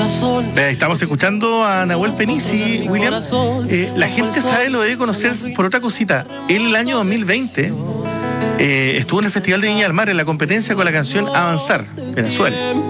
Estamos escuchando a Nahuel Fenici, William. La gente sabe, lo debe conocer por otra cosita. Él, el año 2020, estuvo en el Festival de Viña del Mar en la competencia con la canción Avanzar, Venezuela.